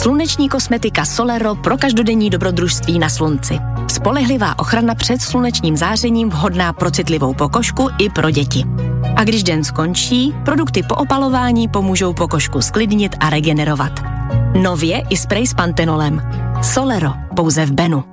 Sluneční kosmetika Solero pro každodenní dobrodružství na slunci. Spolehlivá ochrana před slunečním zářením vhodná pro citlivou pokožku i pro děti. A když den skončí, produkty po opalování pomůžou pokožku sklidnit a regenerovat. Nově i sprej s pantenolem. Solero pouze v Benu.